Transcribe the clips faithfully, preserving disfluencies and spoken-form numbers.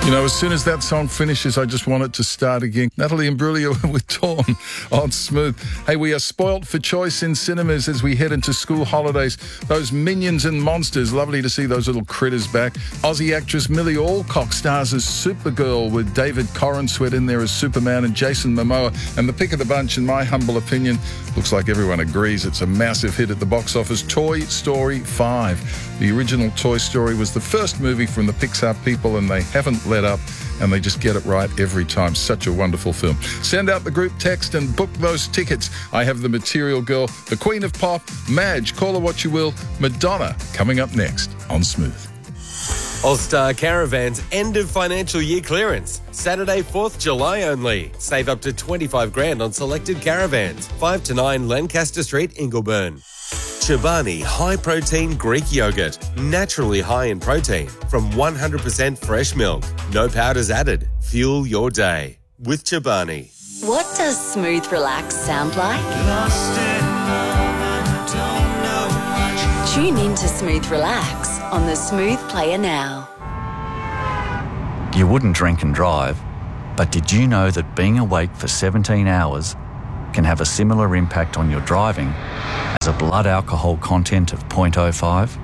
You know, as soon as that song finishes, I just want it to start again. Natalie Imbruglia with Dawn on Smooth. Hey, we are spoilt for choice in cinemas as we head into school holidays. Those minions and monsters, lovely to see those little critters back. Aussie actress Millie Alcock stars as Supergirl with David Corenswet in there as Superman and Jason Momoa. And the pick of the bunch, in my humble opinion, looks like everyone agrees it's a massive hit at the box office, Toy Story five. The original Toy Story was the first movie from the Pixar people, and they haven't let up, and they just get it right every time. Such a wonderful film. Send out the group text and book those tickets. I have the Material Girl, the Queen of Pop, Madge, call her what you will, Madonna, coming up next on Smooth. All-Star Caravans end of financial year clearance. Saturday, fourth of July only. Save up to twenty-five grand on selected caravans. five to nine Lancaster Street, Ingleburn. Chobani high-protein Greek yogurt. Naturally high in protein from one hundred percent fresh milk. No powders added. Fuel your day with Chobani. What does Smooth Relax sound like? Lost in love and don't know much. Tune in to Smooth Relax on the Smooth Player now. You wouldn't drink and drive, but did you know that being awake for seventeen hours can have a similar impact on your driving as a blood alcohol content of zero point zero five?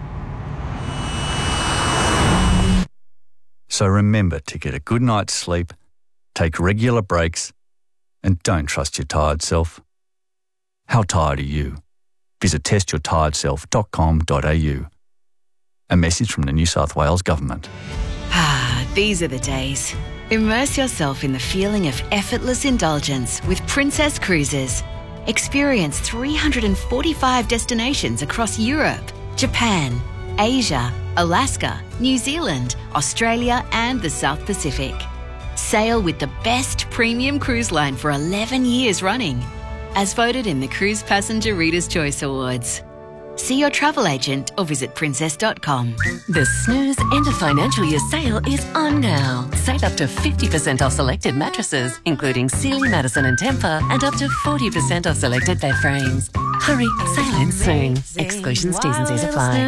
So remember to get a good night's sleep, take regular breaks, and don't trust your tired self. How tired are you? Visit test your tired self dot com dot a u. A message from the New South Wales Government. Ah, these are the days. Immerse yourself in the feeling of effortless indulgence with Princess Cruises. Experience three hundred forty-five destinations across Europe, Japan, Asia, Alaska, New Zealand, Australia, and the South Pacific. Sail with the best premium cruise line for eleven years running, as voted in the Cruise Passenger Reader's Choice Awards. See your travel agent or visit princess dot com. The Snooze End of Financial Year sale is on now. Save up to fifty percent off selected mattresses, including Sealy, Madison and Tempur, and up to forty percent off selected bed frames. Hurry, sale ends soon. Exclusions, T's and C's apply.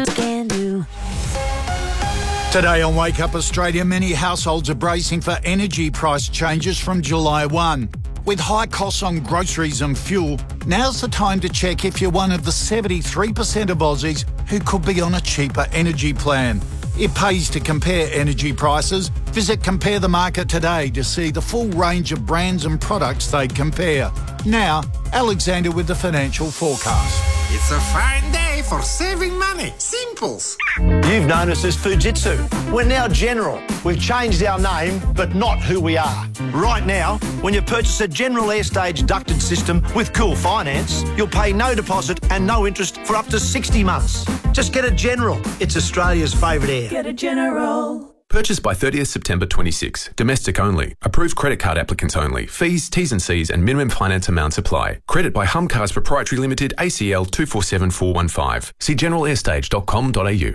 Today on Wake Up Australia, many households are bracing for energy price changes from July first. With high costs on groceries and fuel, now's the time to check if you're one of the seventy-three percent of Aussies who could be on a cheaper energy plan. It pays to compare energy prices. Visit Compare the Market today to see the full range of brands and products they compare. Now, Alexander with the financial forecast. It's a fine day for saving money. Simples. You've known us as Fujitsu. We're now General. We've changed our name, but not who we are. Right now, when you purchase a General Airstage ducted system with Cool Finance, you'll pay no deposit and no interest for up to sixty months. Just get a General. It's Australia's favourite air. Get a General. Purchased by thirtieth September twenty-six. Domestic only. Approved credit card applicants only. Fees, T's and C's and minimum finance amounts apply. Credit by Hum Cars Proprietary Limited, A C L two four seven four one five. See general airstage dot com dot a u.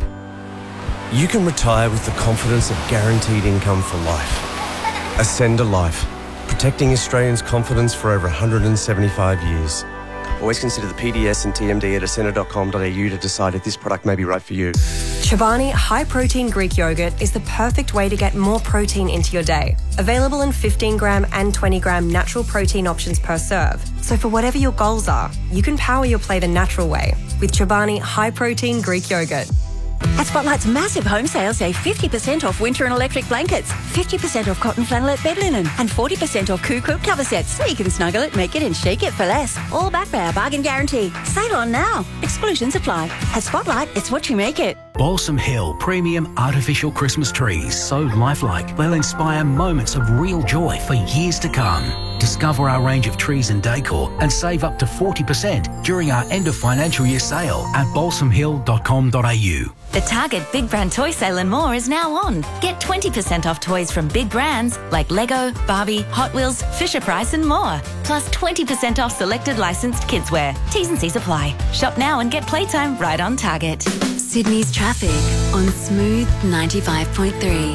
You can retire with the confidence of guaranteed income for life. Ascend a Life. Protecting Australians' confidence for over one hundred seventy-five years. Always consider the P D S and T M D at ascender dot com dot a u to decide if this product may be right for you. Chobani high-protein Greek yogurt is the perfect way to get more protein into your day. Available in fifteen gram and twenty gram natural protein options per serve. So for whatever your goals are, you can power your play the natural way with Chobani high-protein Greek yogurt. At Spotlight's massive home sale, save fifty percent off winter and electric blankets, fifty percent off cotton flannelette bed linen, and forty percent off Coo quilt cover sets, so you can snuggle it, make it, and shake it for less. All backed by our bargain guarantee. Sale on now. Exclusions apply. At Spotlight, it's what you make it. Balsam Hill Premium Artificial Christmas Trees, so lifelike they'll inspire moments of real joy for years to come. Discover our range of trees and decor and save up to forty percent during our end of financial year sale at balsam hill dot com dot a u. The Target Big Brand Toy Sale and more is now on. Get twenty percent off toys from big brands like Lego, Barbie, Hot Wheels, Fisher-Price and more. Plus twenty percent off selected licensed kidswear. T's and C's apply. Shop now and get playtime right on Target. Sydney's traffic on Smooth ninety-five point three.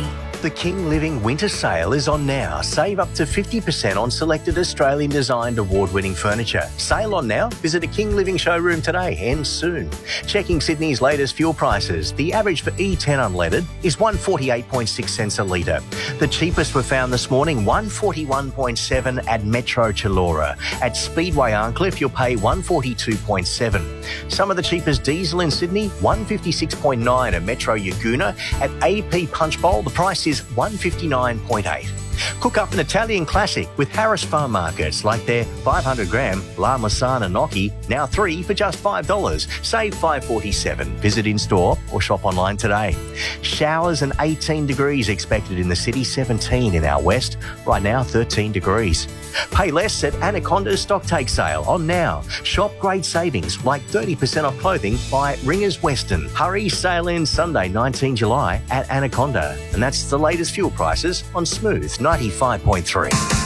The King Living Winter Sale is on now. Save up to fifty percent on selected Australian designed award-winning furniture. Sale on now. Visit a King Living showroom today. Ends soon. Checking Sydney's latest fuel prices. The average for E ten unleaded is one forty-eight point six cents a litre. The cheapest were found this morning, one forty-one point seven at Metro Chilora. At Speedway Arncliffe, you'll pay one forty-two point seven. Some of the cheapest diesel in Sydney, one fifty-six point nine at Metro Yaguna. At A P Punchbowl, the price is one fifty-nine point eight. Cook up an Italian classic with Harris Farm Markets, like their five hundred gram La Masana Gnocchi, now three for just five dollars. Save five forty-seven. Visit in-store or shop online today. Showers and eighteen degrees expected in the city, seventeen in our west. Right now, thirteen degrees. Pay less at Anaconda's Stocktake Sale on now. Shop great savings like thirty percent off clothing by Ringers Western. Hurry, sale ends Sunday, nineteenth July at Anaconda. And that's the latest fuel prices on Smooth ninety-five point three.